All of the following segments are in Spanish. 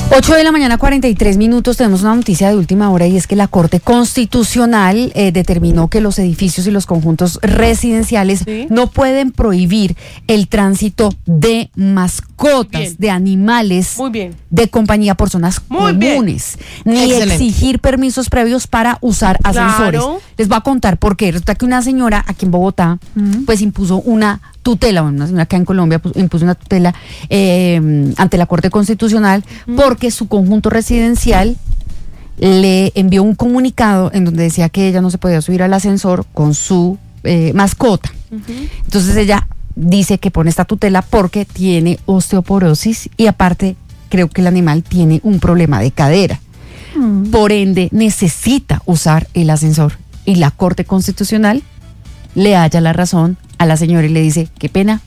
8:43 a.m. Tenemos una noticia de última hora y es que la Corte Constitucional determinó que los edificios y los conjuntos residenciales no pueden prohibir el tránsito de mascotas, de animales de compañía por zonas comunes, ni exigir permisos previos para usar ascensores. Les voy a contar por qué. Resulta que una señora aquí en Bogotá pues impuso una tutela, una señora acá en Colombia pues, impuso una tutela ante la Corte Constitucional porque su conjunto residencial le envió un comunicado en donde decía que ella no se podía subir al ascensor con su mascota. Entonces ella dice que pone esta tutela porque tiene osteoporosis y aparte creo que el animal tiene un problema de cadera. Por ende necesita usar el ascensor y la Corte Constitucional le halla la razón a la señora y le dice, qué pena,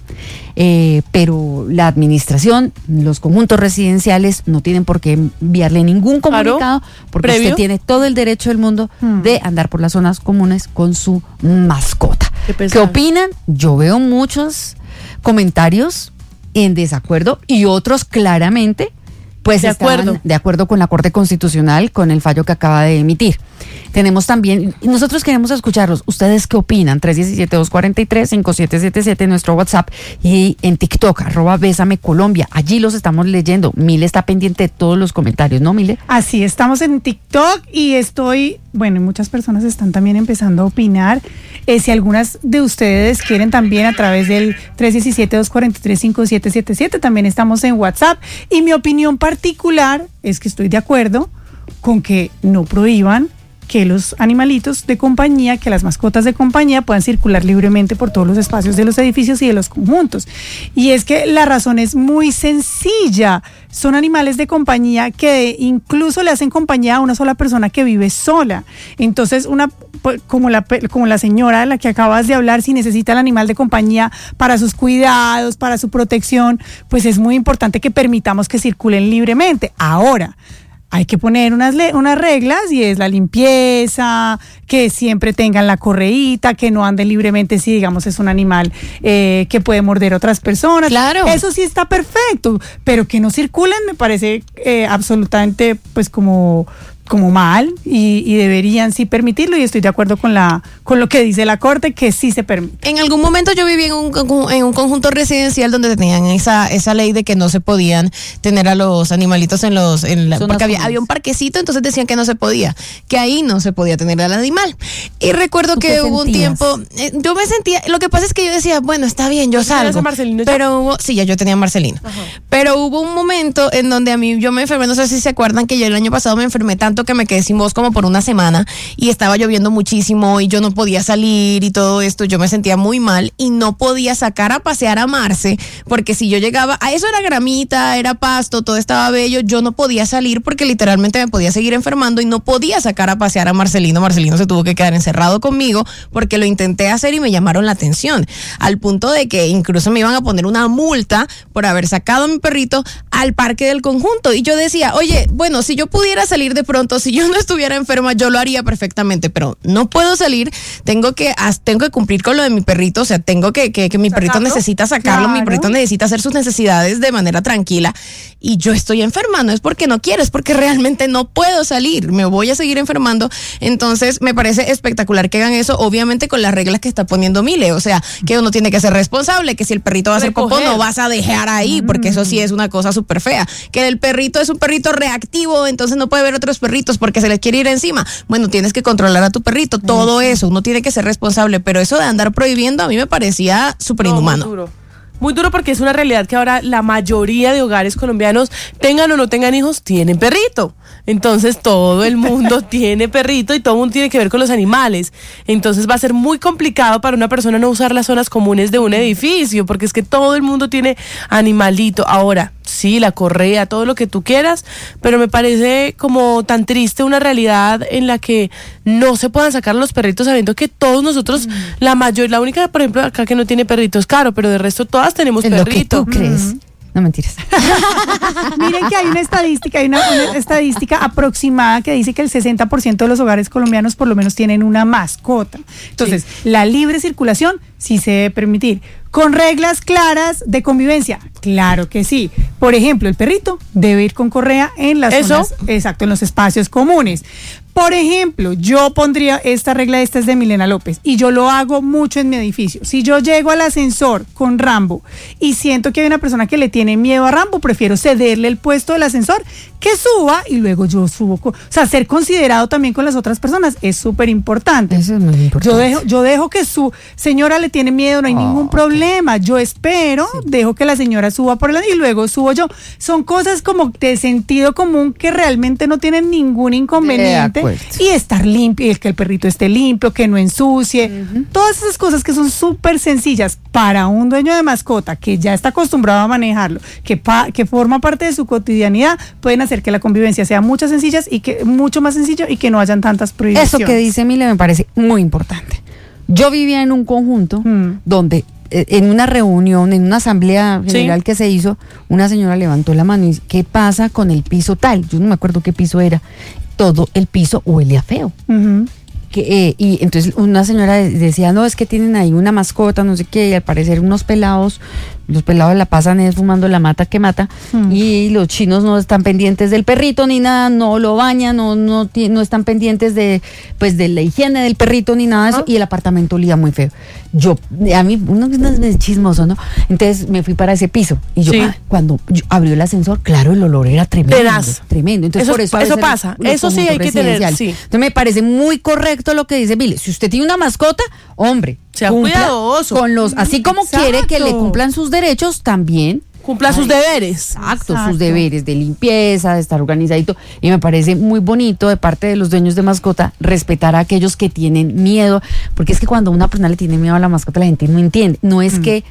pero la administración, los conjuntos residenciales no tienen por qué enviarle ningún comunicado porque usted tiene todo el derecho del mundo de andar por las zonas comunes con su mascota. ¿Qué opinan? Yo veo muchos comentarios en desacuerdo y otros claramente pues de acuerdo con la Corte Constitucional, con el fallo que acaba de emitir. Tenemos también, nosotros queremos escucharlos. ¿Ustedes qué opinan? 317-243-5777 en nuestro WhatsApp y en TikTok, @BésameColombia. Allí los estamos leyendo. Mile está pendiente de todos los comentarios, ¿no, Mile? Así, estamos en TikTok y muchas personas están también empezando a opinar. Si algunas de ustedes quieren también a través del 317-243-5777, también estamos en WhatsApp. Y mi opinión particular es que estoy de acuerdo con que no prohíban que los animalitos de compañía, que las mascotas de compañía puedan circular libremente por todos los espacios de los edificios y de los conjuntos. Y es que la razón es muy sencilla. Son animales de compañía que incluso le hacen compañía a una sola persona que vive sola. Entonces, como la señora de la que acabas de hablar, si necesita el animal de compañía para sus cuidados, para su protección, pues es muy importante que permitamos que circulen libremente. Ahora, hay que poner unas reglas y es la limpieza, que siempre tengan la correíta, que no anden libremente si digamos es un animal que puede morder a otras personas. Claro. Eso sí está perfecto, pero que no circulen me parece absolutamente pues como mal y deberían sí permitirlo y estoy de acuerdo con lo que dice la Corte, que sí se permite. En algún momento yo viví en un conjunto residencial donde tenían esa ley de que no se podían tener a los animalitos porque había un parquecito, entonces decían que no se podía, que ahí no se podía tener al animal. Y recuerdo que hubo un tiempo, yo me sentía, lo que pasa es que yo decía, bueno, está bien, yo salgo. Pero ya yo tenía Marcelino. Ajá. Pero hubo un momento en donde yo me enfermé, no sé si se acuerdan que yo el año pasado me enfermé tanto que me quedé sin voz como por una semana y estaba lloviendo muchísimo y yo no podía salir y todo esto, yo me sentía muy mal y no podía sacar a pasear a Marce, porque si yo llegaba, a eso era gramita, era pasto, todo estaba bello, yo no podía salir porque literalmente me podía seguir enfermando y no podía sacar a pasear a Marcelino. Marcelino se tuvo que quedar encerrado conmigo porque lo intenté hacer y me llamaron la atención, al punto de que incluso me iban a poner una multa por haber sacado a mi perrito al parque del conjunto y yo decía, oye, bueno, si yo pudiera salir de pronto, si yo no estuviera enferma, yo lo haría perfectamente, pero no puedo salir, tengo que cumplir con lo de mi perrito, o sea, tengo que mi perrito necesita sacarlo, mi perrito necesita hacer sus necesidades de manera tranquila y yo estoy enferma, no es porque no quiero, es porque realmente no puedo salir, me voy a seguir enfermando. Entonces me parece espectacular que hagan eso, obviamente con las reglas que está poniendo Mile, o sea, que uno tiene que ser responsable, que si el perrito va a hacer popó, no vas a dejar ahí, porque eso sí es una cosa súper fea, que el perrito es un perrito reactivo, entonces no puede ver otros perritos porque se les quiere ir encima. Bueno, tienes que controlar a tu perrito, todo eso, uno tiene que ser responsable, pero eso de andar prohibiendo a mí me parecía súper inhumano. Muy duro porque es una realidad que ahora la mayoría de hogares colombianos, tengan o no tengan hijos, tienen perrito. Entonces todo el mundo tiene perrito y todo el mundo tiene que ver con los animales. Entonces va a ser muy complicado para una persona no usar las zonas comunes de un edificio, porque es que todo el mundo tiene animalito. Ahora, sí, la correa, todo lo que tú quieras, pero me parece como tan triste una realidad en la que no se puedan sacar los perritos sabiendo que todos nosotros, la única, por ejemplo, acá que no tiene perrito es Caro, pero de resto todas tenemos perrito. Lo que tú crees. No, mentiras. Miren que hay una estadística aproximada que dice que el 60% de los hogares colombianos por lo menos tienen una mascota. Entonces, la libre circulación sí se debe permitir. Con reglas claras de convivencia, claro que sí. Por ejemplo, el perrito debe ir con correa en las zonas, exacto, en los espacios comunes. Por ejemplo, yo pondría esta regla, esta es de Milena López, y yo lo hago mucho en mi edificio. Si yo llego al ascensor con Rambo y siento que hay una persona que le tiene miedo a Rambo, prefiero cederle el puesto del ascensor, que suba y luego yo subo. O sea, ser considerado también con las otras personas es súper importante. Eso es muy importante. Yo dejo que su señora le tiene miedo, no hay ningún problema. Yo espero, dejo que la señora suba por el lado y luego subo yo. Son cosas como de sentido común que realmente no tienen ningún inconveniente. Y estar limpio, y que el perrito esté limpio, que no ensucie. Todas esas cosas que son súper sencillas para un dueño de mascota que ya está acostumbrado a manejarlo, que forma parte de su cotidianidad, pueden hacer que la convivencia sea mucho más sencillo y que no hayan tantas prohibiciones. Eso que dice Mile me parece muy importante. Yo vivía en un conjunto donde en una reunión, en una asamblea general que se hizo, una señora levantó la mano y dice, ¿qué pasa con el piso tal? Yo no me acuerdo qué piso era. Todo el piso huele a feo. Y entonces una señora decía, no, es que tienen ahí una mascota, no sé qué, y al parecer unos pelados, los pelados la pasan fumando la mata que mata, y los chinos no están pendientes del perrito ni nada, no lo bañan, no están pendientes de la higiene del perrito ni nada de eso, y el apartamento olía muy feo. A mí, uno es chismoso, ¿no? Entonces me fui para ese piso, y cuando abrió el ascensor, claro, el olor era tremendo. Tremendo. Entonces eso pasa, eso sí hay que tener, sí. Entonces me parece muy correcto lo que dice Mile. Si usted tiene una mascota, hombre, sea cuidadoso. Así como quiere que le cumplan sus derechos, también cumpla sus deberes. Exacto, sus deberes de limpieza, de estar organizadito. Y me parece muy bonito de parte de los dueños de mascota respetar a aquellos que tienen miedo, porque es que cuando una persona le tiene miedo a la mascota, la gente no entiende. No es que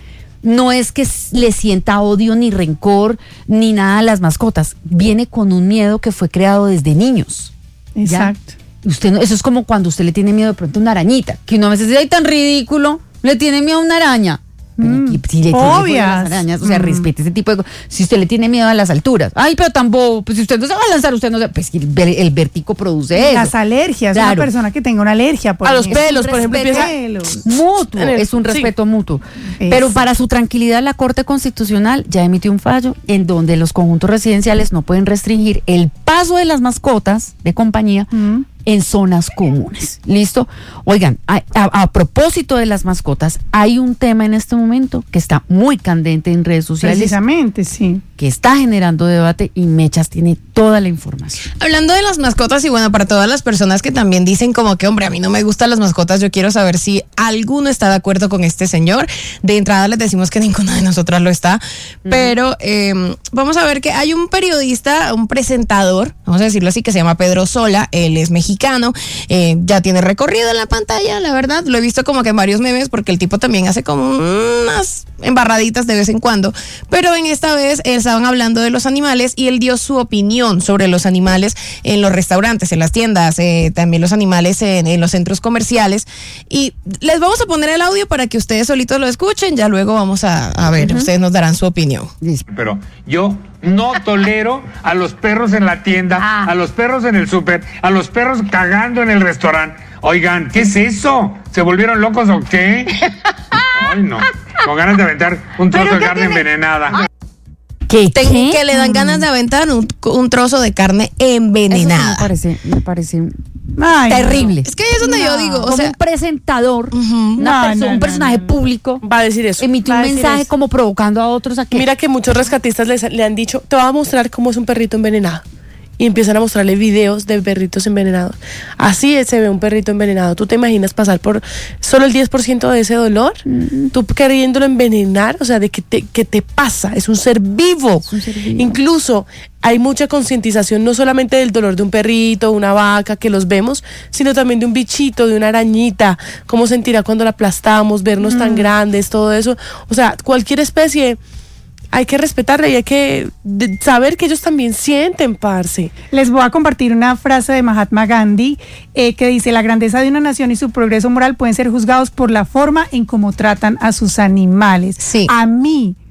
le sienta odio ni rencor ni nada a las mascotas. Viene con un miedo que fue creado desde niños. Exacto. Eso es como cuando usted le tiene miedo de pronto a una arañita, que uno a veces dice, ay, tan ridículo, le tiene miedo a una araña. Si le tiene miedo a las arañas, o sea, respete ese tipo de cosas. Si usted le tiene miedo a las alturas, ay, pero tan bobo, pues si usted no se va a lanzar, usted no se... Pues el vértigo produce eso. Las alergias, una persona que tenga una alergia a los pelos, por ejemplo, mutuo, es un respeto mutuo. Pero para su tranquilidad, la Corte Constitucional ya emitió un fallo en donde los conjuntos residenciales no pueden restringir el paso de las mascotas de compañía en zonas comunes. ¿Listo? Oigan, a propósito de las mascotas, hay un tema en este momento que está muy candente en redes sociales. Precisamente, sí. Que está generando debate y Mechas tiene toda la información. Hablando de las mascotas y bueno, para todas las personas que también dicen como que, hombre, a mí no me gustan las mascotas, yo quiero saber si alguno está de acuerdo con este señor. De entrada les decimos que ninguna de nosotras lo está, pero vamos a ver que hay un periodista, un presentador, vamos a decirlo así, que se llama Pedro Sola, él es mexicano, ya tiene recorrido en la pantalla, la verdad, lo he visto como que en varios memes porque el tipo también hace como unas embarraditas de vez en cuando, pero en esta vez estaban hablando de los animales y él dio su opinión sobre los animales en los restaurantes, en las tiendas, también los animales en los centros comerciales, y les vamos a poner el audio para que ustedes solitos lo escuchen, ya luego vamos a ver, ustedes nos darán su opinión. Pero yo no tolero a los perros en la tienda, a los perros en el súper, a los perros cagando en el restaurante. Oigan, ¿qué es eso? ¿Se volvieron locos o qué? Ay, no. Con ganas de aventar un trozo de carne envenenada. Que le dan ganas de aventar un trozo de carne envenenada. Eso me parece terrible. Es que es donde yo digo, como un presentador, un personaje público va a decir eso. Emite un mensaje como provocando a otros a que... Mira que muchos rescatistas le han dicho, te voy a mostrar cómo es un perrito envenenado. Y empiezan a mostrarle videos de perritos envenenados. Así se ve un perrito envenenado. ¿Tú te imaginas pasar por solo el 10% de ese dolor? Tú queriéndolo envenenar, o sea, ¿de qué te pasa? Es un ser vivo. Incluso hay mucha concientización, no solamente del dolor de un perrito, una vaca, que los vemos, sino también de un bichito, de una arañita, cómo sentirá cuando la aplastamos, vernos tan grandes, todo eso. O sea, cualquier especie... hay que respetarla y hay que saber que ellos también sienten, parce. Les voy a compartir una frase de Mahatma Gandhi que dice: la grandeza de una nación y su progreso moral pueden ser juzgados por la forma en cómo tratan a sus animales. Sí. A mí